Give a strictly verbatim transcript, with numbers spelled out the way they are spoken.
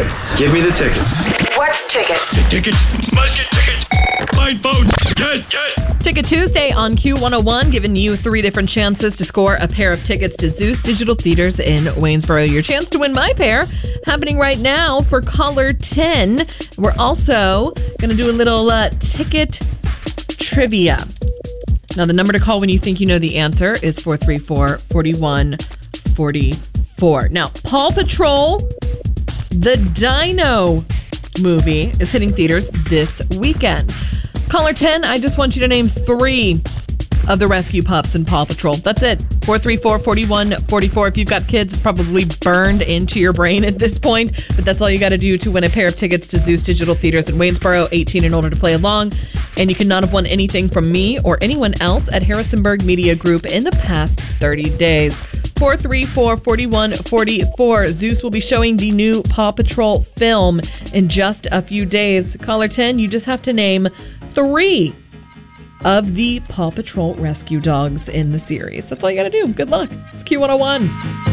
tickets. Give me the tickets. What tickets? Tickets. Must get tickets. Find phones. Yes, yes. Ticket Tuesday on Q one oh one, giving you three different chances to score a pair of tickets to Zeus Digital Theaters in Waynesboro. Your chance to win my pair happening right now for caller ten. We're also going to do a little uh, ticket trivia. Now, the number to call when you think you know the answer is four three four, four one four four. Now, Paw Patrol, the Dino movie, is hitting theaters this weekend. Caller ten, I just want you to name three of the rescue pups in Paw Patrol. That's it. four three four, four one four four. If you've got kids, it's probably burned into your brain at this point, but that's all you got to do to win a pair of tickets to Zeus Digital Theaters in Waynesboro, eighteen and older to play along. And you cannot have won anything from me or anyone else at Harrisonburg Media Group in the past thirty days. four three four, four one four four. Zeus will be showing the new Paw Patrol film in just a few days. Caller ten, you just have to name three of the Paw Patrol rescue dogs in the series. That's all you got to do. Good luck. It's Q one oh one.